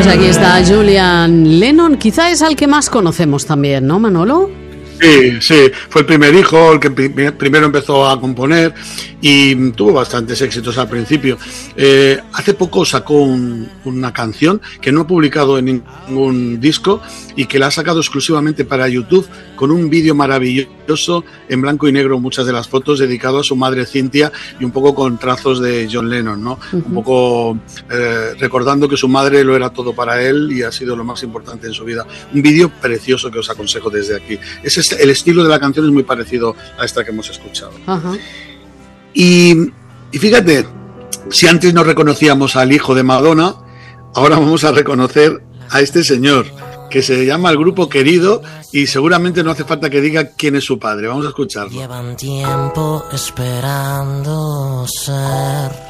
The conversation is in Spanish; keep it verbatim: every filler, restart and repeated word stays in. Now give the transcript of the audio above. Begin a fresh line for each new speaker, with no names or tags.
aquí está Julian Lennon, quizá es al que más conocemos también, ¿no, Manolo?
Sí, sí, fue el primer hijo, el que primero empezó a componer y tuvo bastantes éxitos al principio. Eh, hace poco sacó un, una canción que no ha publicado en ningún disco y que la ha sacado exclusivamente para YouTube con un vídeo maravilloso en blanco y negro, muchas de las fotos dedicado a su madre Cynthia y un poco con trazos de John Lennon, ¿no? Uh-huh. Un poco eh, recordando que su madre lo era todo para él y ha sido lo más importante en su vida. Un vídeo precioso que os aconsejo desde aquí. Ese es el estilo de la canción, es muy parecido a esta que hemos escuchado. Uh-huh. Y, y fíjate, si antes no reconocíamos al hijo de Madonna, ahora vamos a reconocer a este señor, que se llama el grupo Querido y seguramente no hace falta que diga quién es su padre. Vamos a escucharlo.
Llevan tiempo esperando ser